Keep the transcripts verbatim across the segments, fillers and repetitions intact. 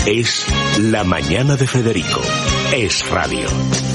Es La Mañana de Federico. Es radio.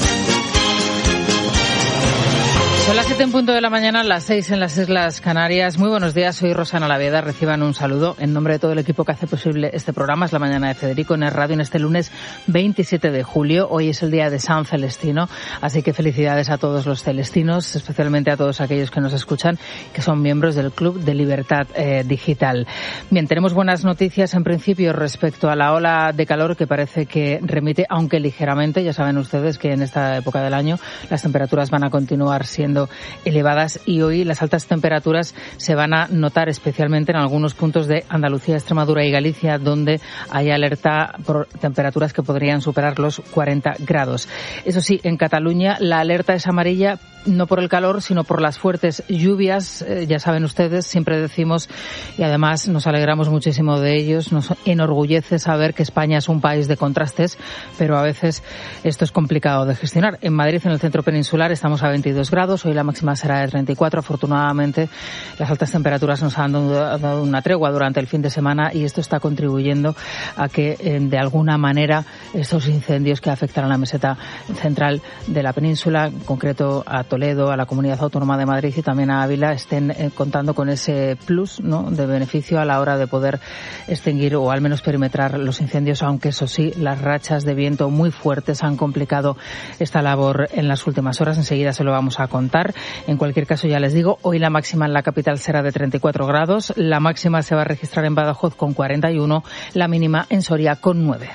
Son las siete en punto de la mañana, las seis en las Islas Canarias. Muy buenos días, soy Rosana Laveda. Reciban un saludo en nombre de todo el equipo que hace posible este programa. Es La Mañana de Federico en el radio en este lunes veintisiete de julio. Hoy es el día de San Celestino, así que felicidades a todos los celestinos, especialmente a todos aquellos que nos escuchan, que son miembros del Club de Libertad eh, Digital. Bien, tenemos buenas noticias en principio respecto a la ola de calor que parece que remite, aunque ligeramente. Ya saben ustedes que en esta época del año las temperaturas van a continuar siendo elevadas y hoy las altas temperaturas se van a notar especialmente en algunos puntos de Andalucía, Extremadura y Galicia, donde hay alerta por temperaturas que podrían superar los cuarenta grados. Eso sí, en Cataluña la alerta es amarilla, no por el calor, sino por las fuertes lluvias. Eh, ya saben ustedes, siempre decimos, y además nos alegramos muchísimo de ellos, nos enorgullece saber que España es un país de contrastes, pero a veces esto es complicado de gestionar. En Madrid, en el centro peninsular, estamos a veintidós grados, hoy la máxima será de treinta y cuatro. Afortunadamente, las altas temperaturas nos han dado una tregua durante el fin de semana y esto está contribuyendo a que, eh, de alguna manera, estos incendios que afectan a la meseta central de la península, en concreto a Toledo, a la Comunidad Autónoma de Madrid y también a Ávila, estén eh, contando con ese plus, ¿no?, de beneficio a la hora de poder extinguir o al menos perimetrar los incendios, aunque eso sí, las rachas de viento muy fuertes han complicado esta labor en las últimas horas. Enseguida se lo vamos a contar. En cualquier caso, ya les digo, hoy la máxima en la capital será de treinta y cuatro grados, la máxima se va a registrar en Badajoz con cuarenta y uno, la mínima en Soria con nueve.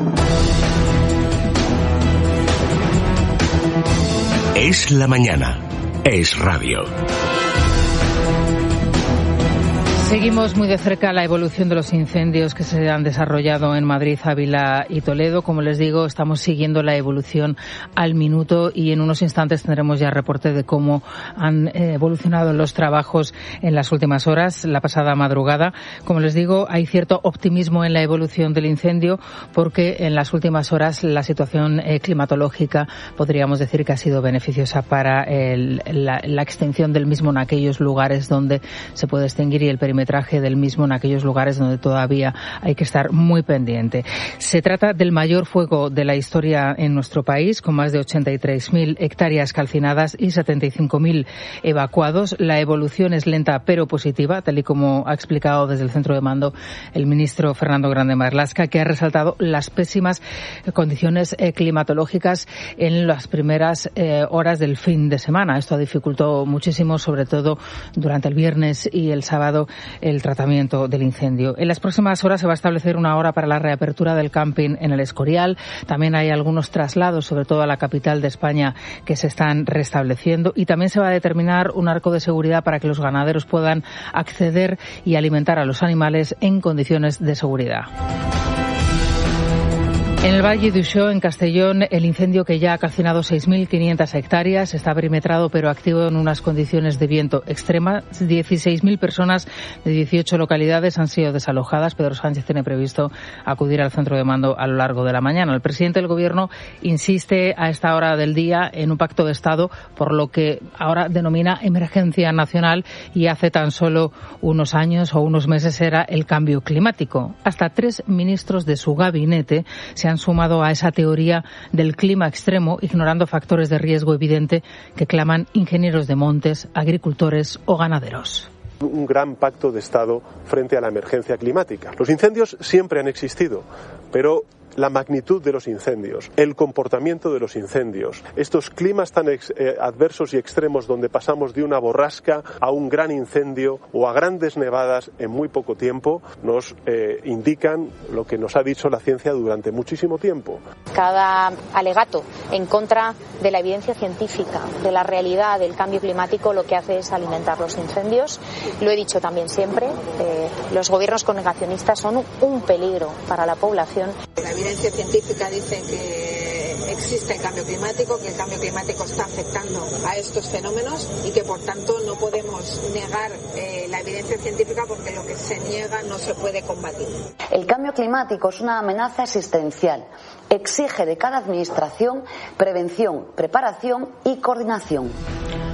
Es la mañana. Es radio. Seguimos muy de cerca la evolución de los incendios que se han desarrollado en Madrid, Ávila y Toledo. Como les digo, estamos siguiendo la evolución al minuto y en unos instantes tendremos ya reporte de cómo han evolucionado los trabajos en las últimas horas, la pasada madrugada. Como les digo, hay cierto optimismo en la evolución del incendio porque en las últimas horas la situación eh, climatológica podríamos decir que ha sido beneficiosa para el, la, la extinción del mismo en aquellos lugares donde se puede extinguir y el perímetro del mismo en aquellos lugares donde todavía hay que estar muy pendiente. Se trata del mayor fuego de la historia en nuestro país, con más de ochenta y tres mil hectáreas calcinadas y setenta y cinco mil evacuados. La evolución es lenta pero positiva, tal y como ha explicado desde el centro de mando el ministro Fernando Grande Marlaska, que ha resaltado las pésimas condiciones eh, climatológicas en las primeras eh, horas del fin de semana. Esto ha dificultado muchísimo, sobre todo durante el viernes y el sábado, el tratamiento del incendio. En las próximas horas se va a establecer una hora para la reapertura del camping en el Escorial. También hay algunos traslados, sobre todo a la capital de España, que se están restableciendo. Y también se va a determinar un arco de seguridad para que los ganaderos puedan acceder y alimentar a los animales en condiciones de seguridad. En el Valle d'Uixó, en Castellón, el incendio que ya ha calcinado seis mil quinientas hectáreas está perimetrado pero activo en unas condiciones de viento extremas. dieciséis mil personas de dieciocho localidades han sido desalojadas. Pedro Sánchez tiene previsto acudir al centro de mando a lo largo de la mañana. El presidente del Gobierno insiste a esta hora del día en un pacto de Estado por lo que ahora denomina emergencia nacional y hace tan solo unos años o unos meses era el cambio climático. Hasta tres ministros de su gabinete se han han sumado a esa teoría del clima extremo, ignorando factores de riesgo evidente que claman ingenieros de montes, agricultores o ganaderos. Un gran pacto de Estado frente a la emergencia climática. Los incendios siempre han existido, pero la magnitud de los incendios, el comportamiento de los incendios, estos climas tan ex, eh, adversos y extremos donde pasamos de una borrasca a un gran incendio o a grandes nevadas en muy poco tiempo, nos eh, indican lo que nos ha dicho la ciencia durante muchísimo tiempo. Cada alegato en contra de la evidencia científica, de la realidad del cambio climático, lo que hace es alimentar los incendios. Lo he dicho también siempre, eh, los gobiernos con negacionistas son un peligro para la población. La evidencia científica dice que existe el cambio climático, que el cambio climático está afectando a estos fenómenos y que por tanto no podemos negar eh, la evidencia científica porque lo que se niega no se puede combatir. El cambio climático es una amenaza existencial. Exige de cada administración prevención, preparación y coordinación.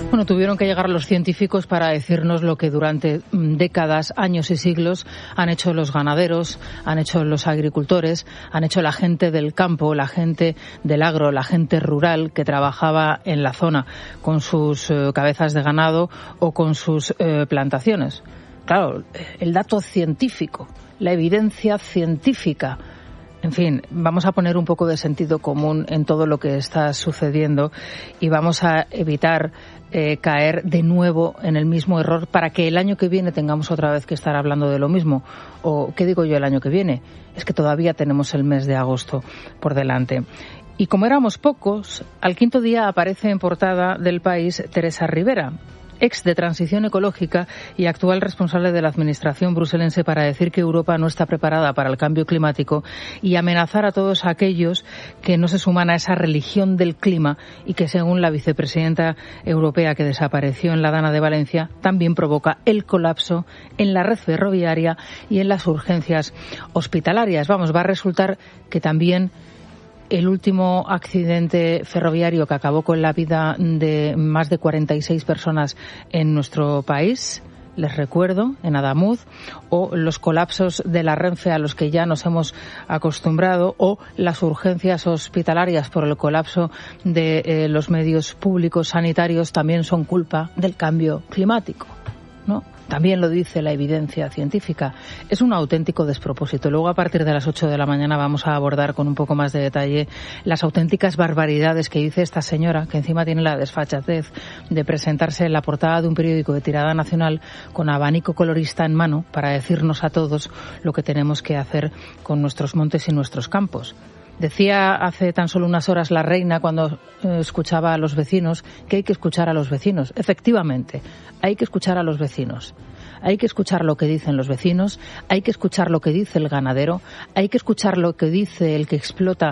Bueno, tuvieron que llegar los científicos para decirnos lo que durante décadas, años y siglos han hecho los ganaderos, han hecho los agricultores, han hecho la gente del campo, la gente del agro, la gente rural que trabajaba en la zona con sus eh, cabezas de ganado o con sus eh, plantaciones. Claro, el dato científico, la evidencia científica. En fin, vamos a poner un poco de sentido común en todo lo que está sucediendo y vamos a evitar eh, caer de nuevo en el mismo error para que el año que viene tengamos otra vez que estar hablando de lo mismo. ¿O qué digo yo el año que viene? Es que todavía tenemos el mes de agosto por delante. Y como éramos pocos, al quinto día aparece en portada del País Teresa Rivera, ex de Transición Ecológica y actual responsable de la administración bruselense, para decir que Europa no está preparada para el cambio climático y amenazar a todos aquellos que no se suman a esa religión del clima y que, según la vicepresidenta europea que desapareció en la Dana de Valencia, también provoca el colapso en la red ferroviaria y en las urgencias hospitalarias. Vamos, va a resultar que también el último accidente ferroviario que acabó con la vida de más de cuarenta y seis personas en nuestro país, les recuerdo, en Adamuz, o los colapsos de la Renfe a los que ya nos hemos acostumbrado, o las urgencias hospitalarias por el colapso de eh, los medios públicos sanitarios, también son culpa del cambio climático, ¿no? También lo dice la evidencia científica. Es un auténtico despropósito. Luego, a partir de las ocho de la mañana, vamos a abordar con un poco más de detalle las auténticas barbaridades que dice esta señora, que encima tiene la desfachatez de presentarse en la portada de un periódico de tirada nacional con abanico colorista en mano para decirnos a todos lo que tenemos que hacer con nuestros montes y nuestros campos. Decía hace tan solo unas horas la reina, cuando eh, escuchaba a los vecinos, que hay que escuchar a los vecinos. Efectivamente, hay que escuchar a los vecinos. Hay que escuchar lo que dicen los vecinos, hay que escuchar lo que dice el ganadero, hay que escuchar lo que dice el que explota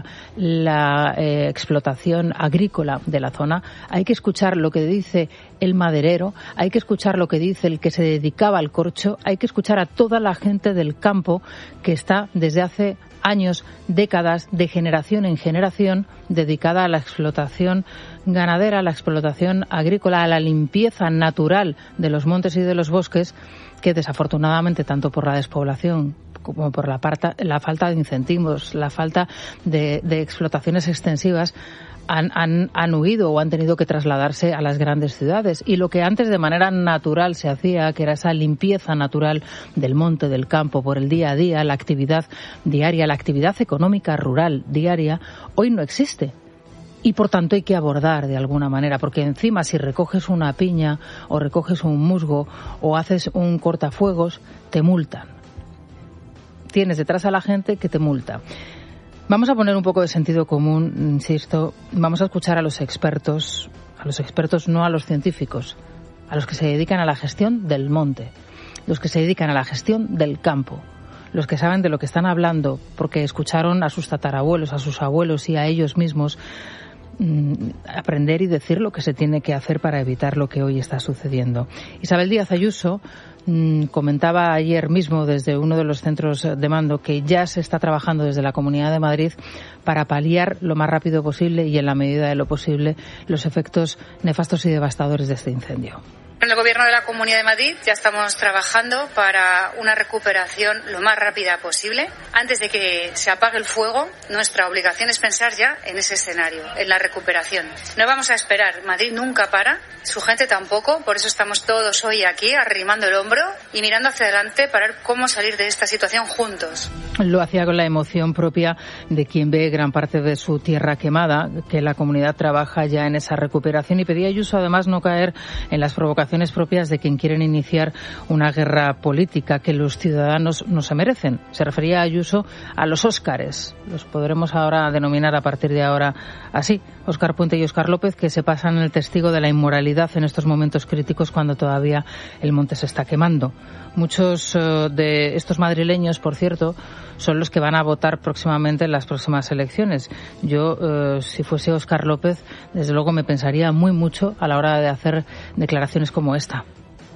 la eh, explotación agrícola de la zona, hay que escuchar lo que dice el maderero, hay que escuchar lo que dice el que se dedicaba al corcho, hay que escuchar a toda la gente del campo que está desde hace años, décadas, de generación en generación, dedicada a la explotación ganadera, a la explotación agrícola, a la limpieza natural de los montes y de los bosques, que desafortunadamente, tanto por la despoblación como por la, parta, la falta de incentivos, la falta de, de explotaciones extensivas, Han, han, han huido o han tenido que trasladarse a las grandes ciudades. Y lo que antes de manera natural se hacía, que era esa limpieza natural del monte, del campo, por el día a día, la actividad diaria, la actividad económica rural diaria, hoy no existe. Y por tanto hay que abordar de alguna manera, porque encima si recoges una piña o recoges un musgo o haces un cortafuegos, te multan. Tienes detrás a la gente que te multa. Vamos a poner un poco de sentido común, insisto, vamos a escuchar a los expertos, a los expertos, no a los científicos, a los que se dedican a la gestión del monte, los que se dedican a la gestión del campo, los que saben de lo que están hablando, porque escucharon a sus tatarabuelos, a sus abuelos y a ellos mismos mmm, aprender y decir lo que se tiene que hacer para evitar lo que hoy está sucediendo. Isabel Díaz Ayuso comentaba ayer mismo desde uno de los centros de mando que ya se está trabajando desde la Comunidad de Madrid para paliar lo más rápido posible y en la medida de lo posible los efectos nefastos y devastadores de este incendio. En el Gobierno de la Comunidad de Madrid ya estamos trabajando para una recuperación lo más rápida posible. Antes de que se apague el fuego, nuestra obligación es pensar ya en ese escenario, en la recuperación. No vamos a esperar. Madrid nunca para, su gente tampoco, por eso estamos todos hoy aquí arrimando el hombro y mirando hacia adelante para ver cómo salir de esta situación juntos. Lo hacía con la emoción propia de quien ve gran parte de su tierra quemada, que la comunidad trabaja ya en esa recuperación, y pedía a Ayuso además no caer en las provocaciones propias de quien quieren iniciar una guerra política que los ciudadanos no se merecen. Se refería a Ayuso a los Óscares, los podremos ahora denominar a partir de ahora así, Óscar Puente y Óscar López, que se pasan el testigo de la inmoralidad en estos momentos críticos cuando todavía el monte se está quemando. Muchos uh, de estos madrileños, por cierto, son los que van a votar próximamente en las próximas elecciones. Yo, uh, si fuese Óscar López, desde luego me pensaría muy mucho a la hora de hacer declaraciones como esta.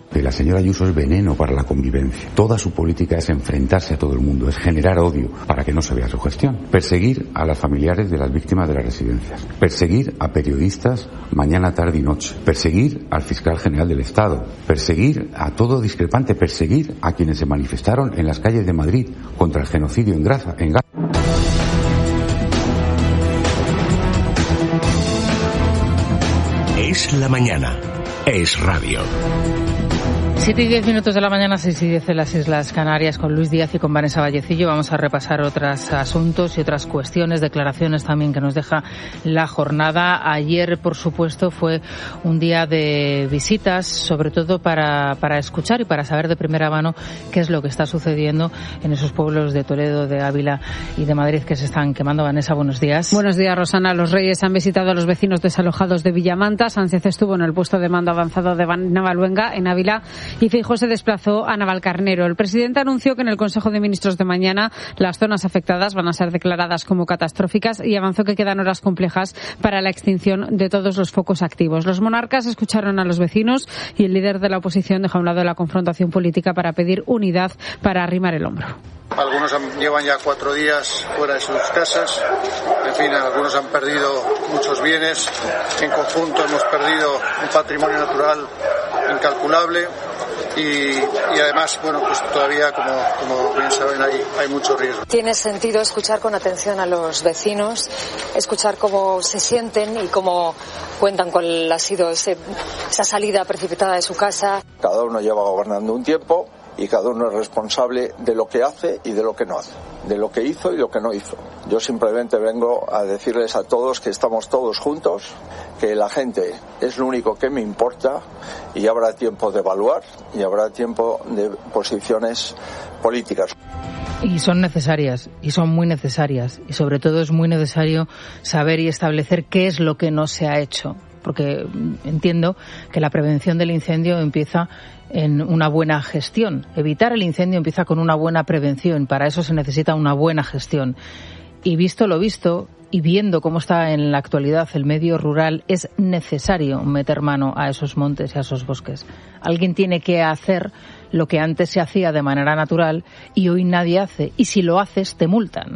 Que la señora Ayuso es veneno para la convivencia. Toda su política es enfrentarse a todo el mundo, es generar odio para que no se vea su gestión. Perseguir a las familiares de las víctimas de las residencias. Perseguir a periodistas mañana, tarde y noche. Perseguir al fiscal general del Estado. Perseguir a todo discrepante. Perseguir a quienes se manifestaron en las calles de Madrid contra el genocidio en Gaza. En Gaza. Es la mañana. Es radio. Siete y diez minutos de la mañana, seis y diez en las Islas Canarias, con Luis Díaz y con Vanessa Vallecillo. Vamos a repasar otros asuntos y otras cuestiones, declaraciones también que nos deja la jornada. Ayer, por supuesto, fue un día de visitas, sobre todo para, para escuchar y para saber de primera mano qué es lo que está sucediendo en esos pueblos de Toledo, de Ávila y de Madrid que se están quemando. Vanessa, buenos días. Buenos días, Rosana. Los Reyes han visitado a los vecinos desalojados de Villamanta. Sánchez estuvo en el puesto de mando avanzado de Navaluenga, en Ávila, y Feijóo se desplazó a Navalcarnero. El presidente anunció que en el Consejo de Ministros de mañana las zonas afectadas van a ser declaradas como catastróficas y avanzó que quedan horas complejas para la extinción de todos los focos activos. Los monarcas escucharon a los vecinos y el líder de la oposición dejó a un lado la confrontación política para pedir unidad para arrimar el hombro. Algunos han, llevan ya cuatro días fuera de sus casas. En fin, algunos han perdido muchos bienes. En conjunto hemos perdido un patrimonio natural incalculable. Y, y además, bueno, pues todavía, como, como bien saben, hay, hay mucho riesgo. Tiene sentido escuchar con atención a los vecinos, escuchar cómo se sienten y cómo cuentan cuál ha sido ese, esa salida precipitada de su casa. Cada uno lleva gobernando un tiempo y cada uno es responsable de lo que hace y de lo que no hace, de lo que hizo y lo que no hizo. Yo simplemente vengo a decirles a todos que estamos todos juntos, que la gente es lo único que me importa y habrá tiempo de evaluar y habrá tiempo de posiciones políticas. Y son necesarias, y son muy necesarias, y sobre todo es muy necesario saber y establecer qué es lo que no se ha hecho, porque entiendo que la prevención del incendio empieza en una buena gestión. Evitar el incendio empieza con una buena prevención, para eso se necesita una buena gestión. Y visto lo visto, y viendo cómo está en la actualidad el medio rural, es necesario meter mano a esos montes y a esos bosques. Alguien tiene que hacer lo que antes se hacía de manera natural y hoy nadie hace. Y si lo haces, te multan.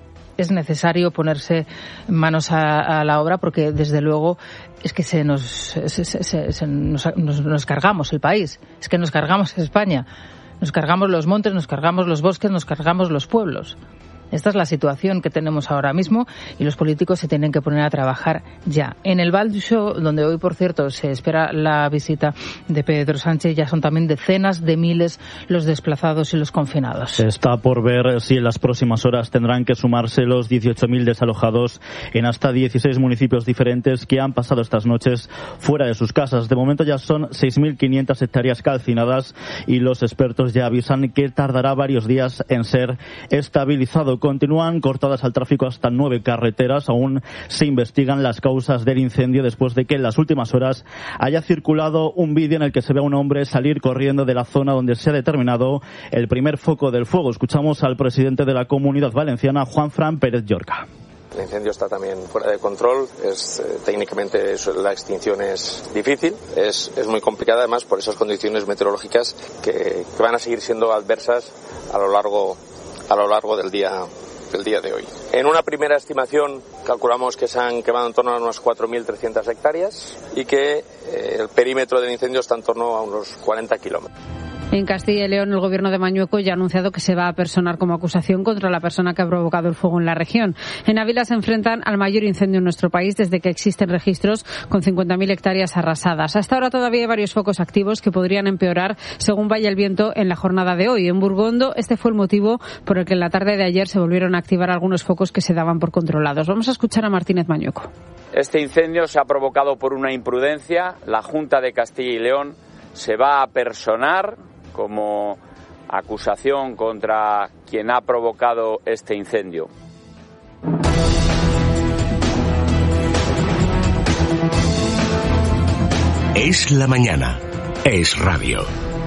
Es necesario ponerse manos a, a la obra porque, desde luego, es que se nos, se, se, se, se nos, nos, nos cargamos el país. Es que nos cargamos España. Nos cargamos los montes, nos cargamos los bosques, nos cargamos los pueblos. Esta es la situación que tenemos ahora mismo y los políticos se tienen que poner a trabajar ya. En el Val d'Uixó, donde hoy, por cierto, se espera la visita de Pedro Sánchez, ya son también decenas de miles los desplazados y los confinados. Está por ver si en las próximas horas tendrán que sumarse los dieciocho mil desalojados en hasta dieciséis municipios diferentes que han pasado estas noches fuera de sus casas. De momento ya son seis mil quinientas hectáreas calcinadas y los expertos ya avisan que tardará varios días en ser estabilizado. Continúan cortadas al tráfico hasta nueve carreteras. Aún se investigan las causas del incendio después de que en las últimas horas haya circulado un vídeo en el que se ve a un hombre salir corriendo de la zona donde se ha determinado el primer foco del fuego. Escuchamos al presidente de la Comunidad Valenciana, Juanfran Pérez Llorca. El incendio está también fuera de control, es, eh, técnicamente es, la extinción es difícil, es, es muy complicada además por esas condiciones meteorológicas que, que van a seguir siendo adversas a lo largo a lo largo del día del día de hoy. En una primera estimación calculamos que se han quemado en torno a unas cuatro mil trescientas hectáreas y que eh, el perímetro del incendio está en torno a unos cuarenta kilómetros. En Castilla y León, el gobierno de Mañueco ya ha anunciado que se va a personar como acusación contra la persona que ha provocado el fuego en la región. En Ávila se enfrentan al mayor incendio en nuestro país desde que existen registros, con cincuenta mil hectáreas arrasadas. Hasta ahora todavía hay varios focos activos que podrían empeorar según vaya el viento en la jornada de hoy. En Burgondo, este fue el motivo por el que en la tarde de ayer se volvieron a activar algunos focos que se daban por controlados. Vamos a escuchar a Martínez Mañueco. Este incendio se ha provocado por una imprudencia. La Junta de Castilla y León se va a personar como acusación contra quien ha provocado este incendio. Es la mañana. Es radio.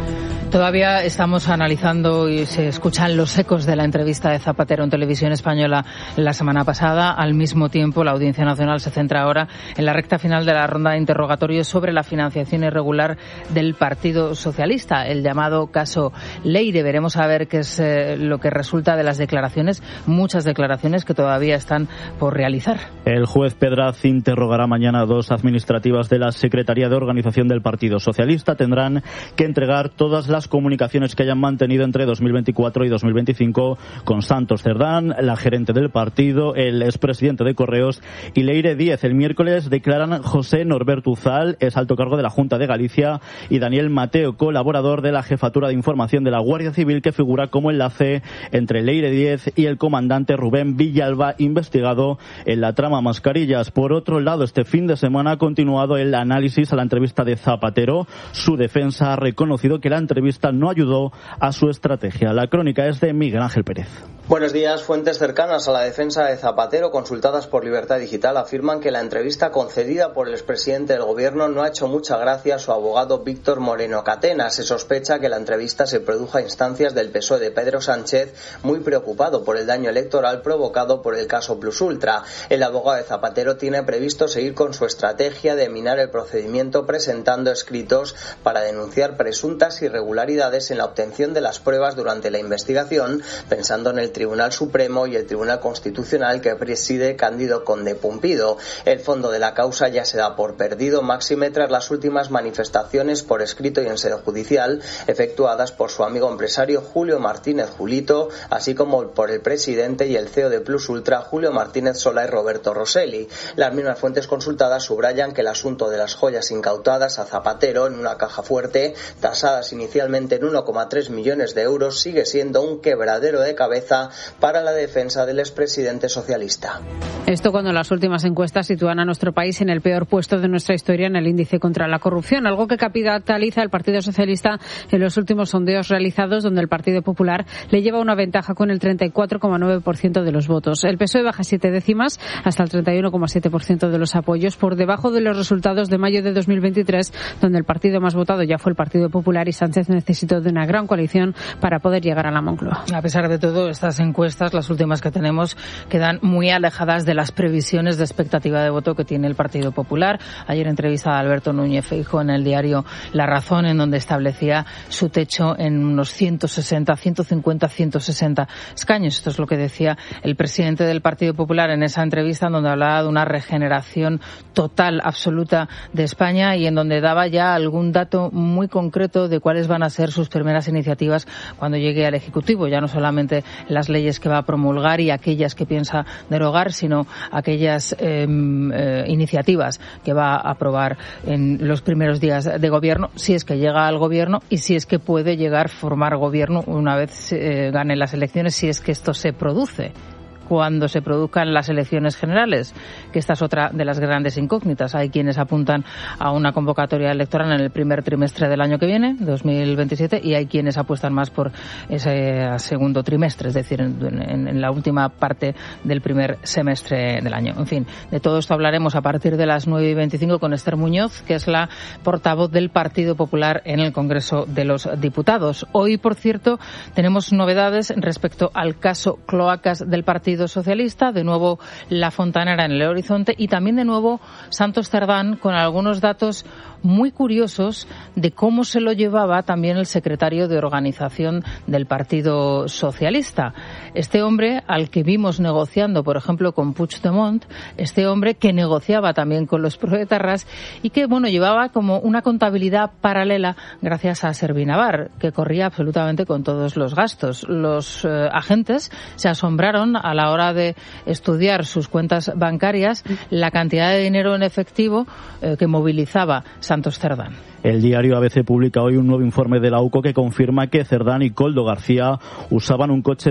Todavía estamos analizando y se escuchan los ecos de la entrevista de Zapatero en Televisión Española la semana pasada. Al mismo tiempo, la Audiencia Nacional se centra ahora en la recta final de la ronda de interrogatorios sobre la financiación irregular del Partido Socialista, el llamado caso Leire. Veremos a ver qué es eh, lo que resulta de las declaraciones, muchas declaraciones que todavía están por realizar. El juez Pedraz interrogará mañana a dos administrativas de la Secretaría de Organización del Partido Socialista. Tendrán que entregar todas las comunicaciones que hayan mantenido entre dos mil veinticuatro y dos mil veinticinco con Santos Cerdán, la gerente del partido, el expresidente de Correos y Leire Díez. El miércoles declaran José Norberto Uzal, es alto cargo de la Junta de Galicia, y Daniel Mateo, colaborador de la Jefatura de Información de la Guardia Civil, que figura como enlace entre Leire Díez y el comandante Rubén Villalba, investigado en la trama Mascarillas. Por otro lado, este fin de semana ha continuado el análisis a la entrevista de Zapatero. Su defensa ha reconocido que la entrevista no ayudó a su estrategia. La crónica es de Miguel Ángel Pérez. Buenos días. Fuentes cercanas a la defensa de Zapatero, consultadas por Libertad Digital, afirman que la entrevista concedida por el expresidente del gobierno no ha hecho mucha gracia a su abogado Víctor Moreno Catena. Se sospecha que la entrevista se produjo a instancias del P S O E de Pedro Sánchez, muy preocupado por el daño electoral provocado por el caso Plus Ultra. El abogado de Zapatero tiene previsto seguir con su estrategia de minar el procedimiento presentando escritos para denunciar presuntas irregularidades en la obtención de las pruebas durante la investigación, pensando en el Tribunal Supremo y el Tribunal Constitucional que preside Cándido Conde Pumpido. El fondo de la causa ya se da por perdido, máxime tras las últimas manifestaciones por escrito y en sede judicial efectuadas por su amigo empresario Julio Martínez Julito, así como por el presidente y el C E O de Plus Ultra, Julio Martínez Solá y Roberto Rosselli. Las mismas fuentes consultadas subrayan que el asunto de las joyas incautadas a Zapatero en una caja fuerte, tasadas inicialmente en uno coma tres millones de euros, sigue siendo un quebradero de cabeza para la defensa del expresidente socialista. Esto cuando las últimas encuestas sitúan a nuestro país en el peor puesto de nuestra historia en el índice contra la corrupción, algo que capitaliza el Partido Socialista en los últimos sondeos realizados, donde el Partido Popular le lleva una ventaja con el treinta y cuatro coma nueve por ciento de los votos. El P S O E baja siete décimas hasta el treinta y uno coma siete por ciento de los apoyos, por debajo de los resultados de mayo de dos mil veintitrés, donde el partido más votado ya fue el Partido Popular y Sánchez necesitó de una gran coalición para poder llegar a la Moncloa. A pesar de todo, estas encuestas, las últimas que tenemos, quedan muy alejadas de las previsiones de expectativa de voto que tiene el Partido Popular. Ayer entrevista a Alberto Núñez Feijóo en el diario La Razón, en donde establecía su techo en unos ciento sesenta, ciento cincuenta, ciento sesenta escaños. Esto es lo que decía el presidente del Partido Popular en esa entrevista, en donde hablaba de una regeneración total, absoluta de España, y en donde daba ya algún dato muy concreto de cuáles van a ser sus primeras iniciativas cuando llegue al Ejecutivo. Ya no solamente las leyes que va a promulgar y aquellas que piensa derogar, sino aquellas eh, eh, iniciativas que va a aprobar en los primeros días de gobierno, si es que llega al gobierno y si es que puede llegar a formar gobierno una vez eh, gane las elecciones, si es que esto se produce. Cuando se produzcan las elecciones generales, que esta es otra de las grandes incógnitas. Hay quienes apuntan a una convocatoria electoral en el primer trimestre del año que viene, dos mil veintisiete, y hay quienes apuestan más por ese segundo trimestre, es decir, en, en, en la última parte del primer semestre del año. En fin, de todo esto hablaremos a partir de las nueve y veinticinco con Esther Muñoz, que es la portavoz del Partido Popular en el Congreso de los Diputados. Hoy, por cierto, tenemos novedades respecto al caso Cloacas del Partido Socialista, de nuevo La Fontanera en el horizonte, y también de nuevo Santos Cerdán, con algunos datos muy curiosos de cómo se lo llevaba también el secretario de Organización del Partido Socialista. Este hombre al que vimos negociando, por ejemplo, con Puigdemont, este hombre que negociaba también con los proetarras y que, bueno, llevaba como una contabilidad paralela gracias a Servinavar, que corría absolutamente con todos los gastos. Los eh, agentes se asombraron a la hora de estudiar sus cuentas bancarias la cantidad de dinero en efectivo eh, que movilizaba Santos Cerdán. El diario A B C publica hoy un nuevo informe de la U C O que confirma que Cerdán y Koldo García usaban un coche de Servinavar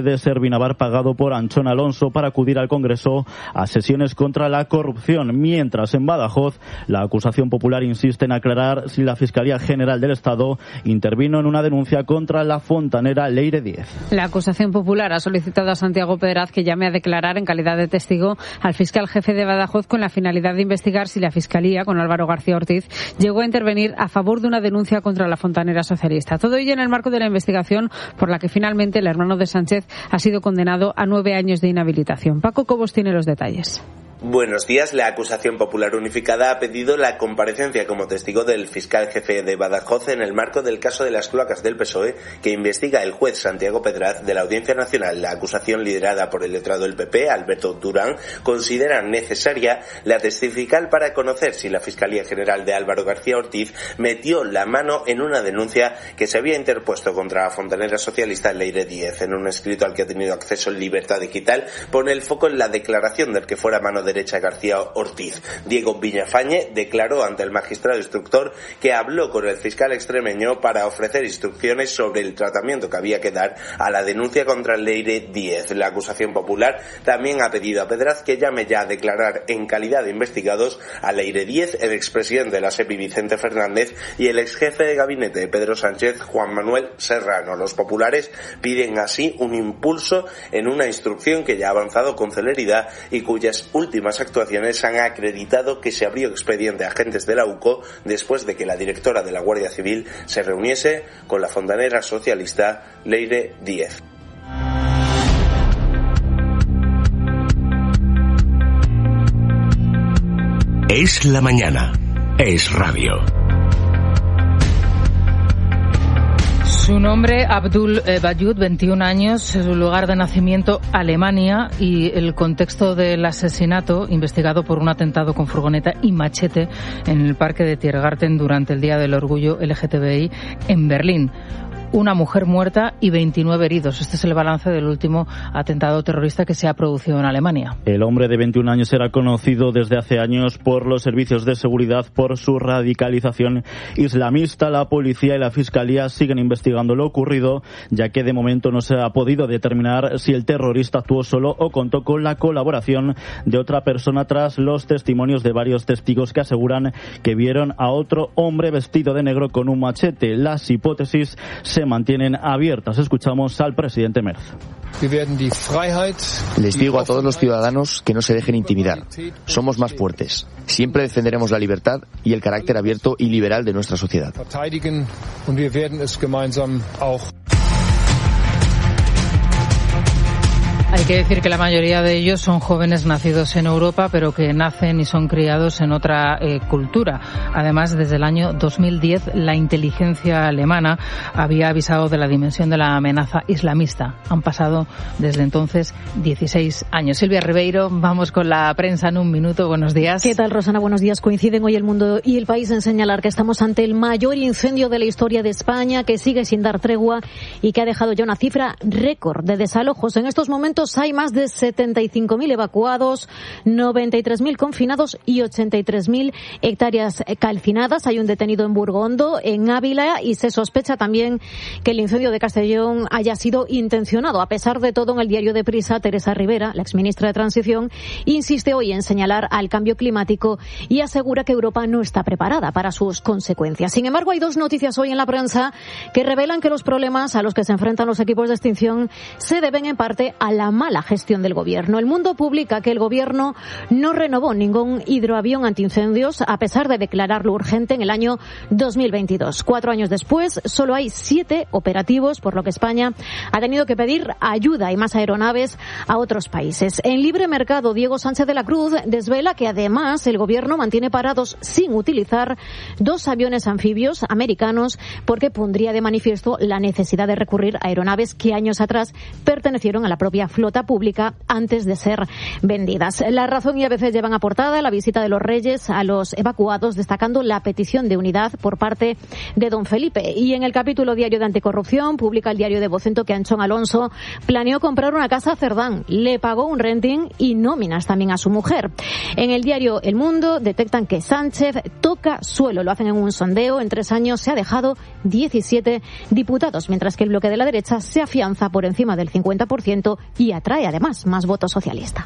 afirma haber pagado por Anchón Alonso para acudir al Congreso a sesiones contra la corrupción, mientras en Badajoz la acusación popular insiste en aclarar si la Fiscalía General del Estado intervino en una denuncia contra la fontanera Leire Díez. La acusación popular ha solicitado a Santiago Pedraz que llame a declarar en calidad de testigo al fiscal jefe de Badajoz con la finalidad de investigar si la Fiscalía, con Álvaro García Ortiz, llegó a intervenir a favor de una denuncia contra la fontanera socialista. Todo ello en el marco de la investigación por la que finalmente el hermano de Sánchez ha sido condenado a nueve años de inhabilitación. Paco Cobos tiene los detalles. Buenos días. La acusación popular unificada ha pedido la comparecencia como testigo del fiscal jefe de Badajoz en el marco del caso de las cloacas del P S O E que investiga el juez Santiago Pedraz de la Audiencia Nacional. La acusación, liderada por el letrado del P P, Alberto Durán, considera necesaria la testifical para conocer si la Fiscalía General de Álvaro García Ortiz metió la mano en una denuncia que se había interpuesto contra la fontanera socialista Leire Díez. En un escrito al que ha tenido acceso en Libertad Digital, pone el foco en la declaración del que fuera mano de derecha García Ortiz. Diego Villafañe declaró ante el magistrado instructor que habló con el fiscal extremeño para ofrecer instrucciones sobre el tratamiento que había que dar a la denuncia contra Leire Díez. La acusación popular también ha pedido a Pedraz que llame ya a declarar en calidad de investigados a Leire Díez, el expresidente de la SEPI Vicente Fernández y el exjefe de gabinete de Pedro Sánchez Juan Manuel Serrano. Los populares piden así un impulso en una instrucción que ya ha avanzado con celeridad y cuyas últimas actuaciones han acreditado que se abrió expediente a agentes de la U C O después de que la directora de la Guardia Civil se reuniese con la fontanera socialista Leire Díez. Es la mañana. Es radio. Su nombre, Abdul Bayud, veintiún años, su lugar de nacimiento, Alemania, y el contexto del asesinato, investigado por un atentado con furgoneta y machete en el parque de Tiergarten durante el Día del Orgullo L G T B I en Berlín. Una mujer muerta y veintinueve heridos. Este es el balance del último atentado terrorista que se ha producido en Alemania. El hombre de veintiún años era conocido desde hace años por los servicios de seguridad por su radicalización islamista. La policía y la fiscalía siguen investigando lo ocurrido, ya que de momento no se ha podido determinar si el terrorista actuó solo o contó con la colaboración de otra persona, tras los testimonios de varios testigos que aseguran que vieron a otro hombre vestido de negro con un machete. Las hipótesis se se mantienen abiertas. Escuchamos al presidente Merz. Les digo a todos los ciudadanos que no se dejen intimidar. Somos más fuertes. Siempre defenderemos la libertad y el carácter abierto y liberal de nuestra sociedad. Hay que decir que la mayoría de ellos son jóvenes nacidos en Europa, pero que nacen y son criados en otra eh, cultura. Además, desde el año dos mil diez, la inteligencia alemana había avisado de la dimensión de la amenaza islamista. Han pasado desde entonces dieciséis años. Silvia Ribeiro, vamos con la prensa en un minuto. Buenos días. ¿Qué tal, Rosana? Buenos días. Coinciden hoy El Mundo y El País en señalar que estamos ante el mayor incendio de la historia de España, que sigue sin dar tregua y que ha dejado ya una cifra récord de desalojos. En estos momentos hay más de setenta y cinco mil evacuados, noventa y tres mil confinados y ochenta y tres mil hectáreas calcinadas. Hay un detenido en Burgondo, en Ávila, y se sospecha también que el incendio de Castellón haya sido intencionado. A pesar de todo, en el diario de Prisa, Teresa Rivera, la exministra de Transición, insiste hoy en señalar al cambio climático y asegura que Europa no está preparada para sus consecuencias. Sin embargo, hay dos noticias hoy en la prensa que revelan que los problemas a los que se enfrentan los equipos de extinción se deben en parte a la mala gestión del gobierno. El Mundo publica que el gobierno no renovó ningún hidroavión antiincendios a pesar de declararlo urgente en el año dos mil veintidós. Cuatro años después, solo hay siete operativos, por lo que España ha tenido que pedir ayuda y más aeronaves a otros países. En Libre Mercado, Diego Sánchez de la Cruz desvela que además el gobierno mantiene parados sin utilizar dos aviones anfibios americanos porque pondría de manifiesto la necesidad de recurrir a aeronaves que años atrás pertenecieron a la propia flota flota pública antes de ser vendidas. La Razón y A B C llevan a portada la visita de los Reyes a los evacuados, destacando la petición de unidad por parte de don Felipe. Y en el capítulo diario de anticorrupción publica el diario de Vocento que Anchón Alonso planeó comprar una casa a Cerdán, le pagó un renting y nóminas también a su mujer. En el diario El Mundo detectan que Sánchez toca suelo, lo hacen en un sondeo, en tres años se ha dejado diecisiete diputados, mientras que el bloque de la derecha se afianza por encima del cincuenta por ciento y atrae además más voto socialista.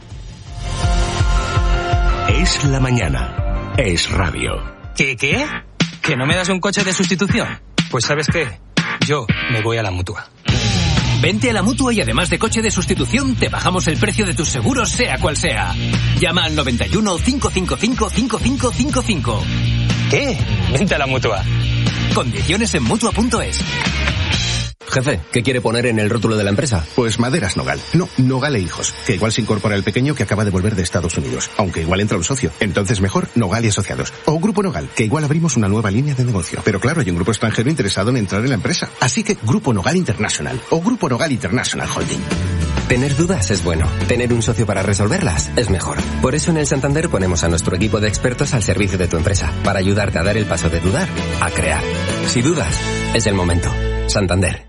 Es la mañana, es radio. ¿Qué, qué? ¿Que no me das un coche de sustitución? Pues ¿sabes qué? Yo me voy a la Mutua. Vente a la Mutua y además de coche de sustitución, te bajamos el precio de tus seguros, sea cual sea. Llama al noventa y uno, cinco cinco cinco, cinco cinco cinco cinco. ¿Qué? Vente a la Mutua. Condiciones en Mutua punto es. Jefe, ¿qué quiere poner en el rótulo de la empresa? Pues Maderas Nogal. No, Nogal e Hijos. Que igual se incorpora el pequeño que acaba de volver de Estados Unidos. Aunque igual entra un socio. Entonces mejor Nogal y Asociados. O Grupo Nogal, que igual abrimos una nueva línea de negocio. Pero claro, hay un grupo extranjero interesado en entrar en la empresa. Así que Grupo Nogal International. O Grupo Nogal International Holding. Tener dudas es bueno. Tener un socio para resolverlas es mejor. Por eso en el Santander ponemos a nuestro equipo de expertos al servicio de tu empresa. Para ayudarte a dar el paso de dudar a crear. Si dudas, es el momento. Santander.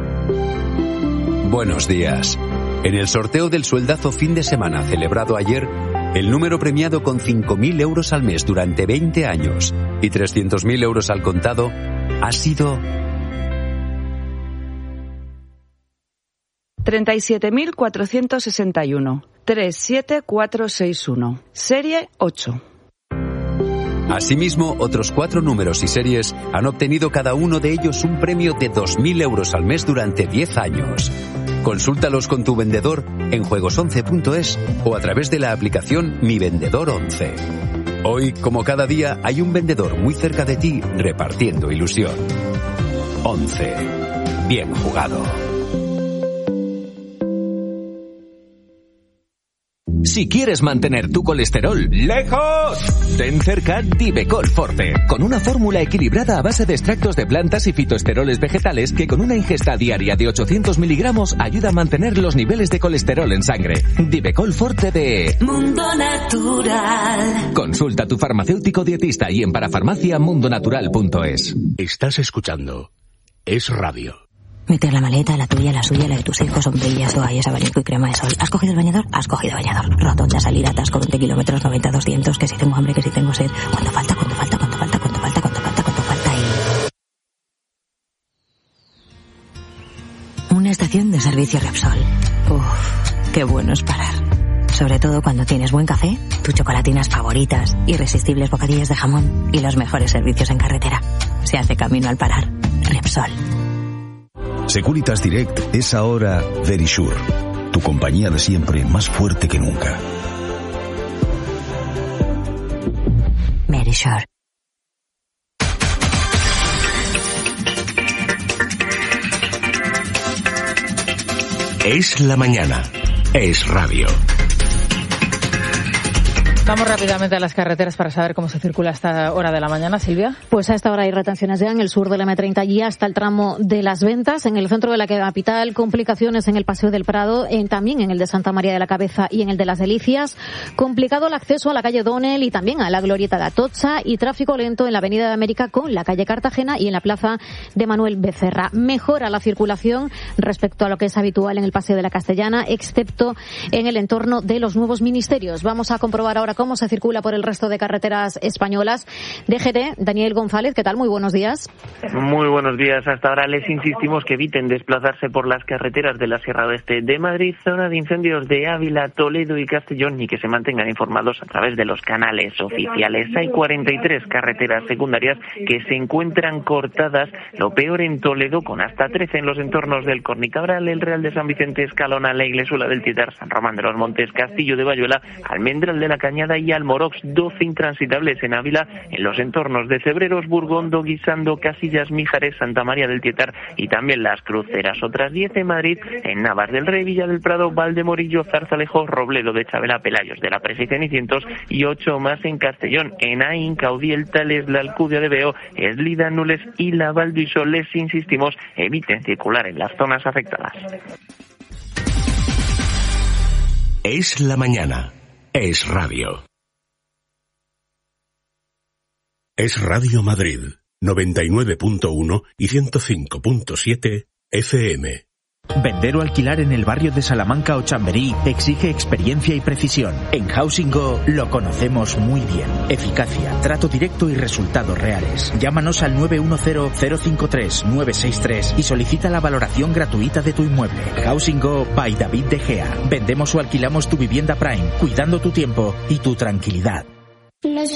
Buenos días. En el sorteo del sueldazo fin de semana celebrado ayer, el número premiado con cinco mil euros al mes durante veinte años y trescientos mil euros al contado ha sido treinta y siete mil cuatrocientos sesenta y uno. tres siete cuatro seis uno. Serie ocho. Asimismo, otros cuatro números y series han obtenido cada uno de ellos un premio de dos mil euros al mes durante diez años. Consúltalos con tu vendedor en juegos once punto es o a través de la aplicación Mi Vendedor once. Hoy, como cada día, hay un vendedor muy cerca de ti repartiendo ilusión. once. Bien jugado. Si quieres mantener tu colesterol lejos, ten cerca Divecol Forte, con una fórmula equilibrada a base de extractos de plantas y fitoesteroles vegetales que con una ingesta diaria de ochocientos miligramos ayuda a mantener los niveles de colesterol en sangre. Divecol Forte de Mundo Natural. Consulta a tu farmacéutico dietista y en parafarmacia mundonatural punto es. Estás escuchando Es Radio. Meter la maleta, la tuya, la suya, la de tus hijos, sombrillas, toallas, abanico y crema de sol. ¿Has cogido el bañador? Has cogido bañador. Rotonda, salida, atasco, veinte kilómetros, noventa, doscientos, que si tengo hambre, que si tengo sed. ¿Cuánto falta? ¿Cuánto falta? ¿Cuánto falta? ¿Cuánto falta? ¿Cuánto falta? ¿Cuánto falta? Y... una estación de servicio Repsol. Uff, qué bueno es parar. Sobre todo cuando tienes buen café, tus chocolatinas favoritas, irresistibles bocadillos de jamón y los mejores servicios en carretera. Se hace camino al parar. Repsol. Securitas Direct es ahora Verisure, tu compañía de siempre más fuerte que nunca. Verisure. Es la mañana, es radio. Vamos rápidamente a las carreteras para saber cómo se circula a esta hora de la mañana, Silvia. Pues a esta hora hay retenciones ya en el sur del eme treinta y hasta el tramo de Las Ventas, en el centro de la capital, complicaciones en el Paseo del Prado, en, también en el de Santa María de la Cabeza y en el de Las Delicias, complicado el acceso a la calle Donel y también a la Glorieta de Atocha y tráfico lento en la Avenida de América con la calle Cartagena y en la plaza de Manuel Becerra. Mejora la circulación respecto a lo que es habitual en el Paseo de la Castellana, excepto en el entorno de los nuevos ministerios. Vamos a comprobar ahora cómo se circula por el resto de carreteras españolas. D G T, Daniel González, ¿qué tal? Muy buenos días. Muy buenos días. Hasta ahora les insistimos que eviten desplazarse por las carreteras de la Sierra Oeste de Madrid, zona de incendios de Ávila, Toledo y Castellón, y que se mantengan informados a través de los canales oficiales. Hay cuarenta y tres carreteras secundarias que se encuentran cortadas, lo peor en Toledo, con hasta trece en los entornos del Cornicabral, el Real de San Vicente, Escalona, la Iglesula del Tietar, San Román de los Montes, Castillo de Bayuela, Almendral de la Cañada y Almorox, doce intransitables en Ávila, en los entornos de Cebreros, Burgondo, Guisando, Casillas, Mijares, Santa María del Tietar y también Las Cruceras. Otras diez en Madrid, en Navas del Rey, Villa del Prado, Valdemorillo, Zarzalejo, Robledo de Chabela, Pelayos de la Presa y Cenicientos, y ocho más en Castellón, en Ain, Caudiel, Tales, la Alcudia de Beo, Eslida, Nules y La Valduiso. Les insistimos, eviten circular en las zonas afectadas. Es la mañana. Es radio. Es Radio Madrid, noventa y nueve punto uno y ciento cinco punto siete F M. Vender o alquilar en el barrio de Salamanca o Chamberí exige experiencia y precisión. En Housing Go lo conocemos muy bien. Eficacia, trato directo y resultados reales. Llámanos al nueve uno cero, cero cinco tres, nueve seis tres y solicita la valoración gratuita de tu inmueble. Housing Go by David De Gea. Vendemos o alquilamos tu vivienda Prime, cuidando tu tiempo y tu tranquilidad.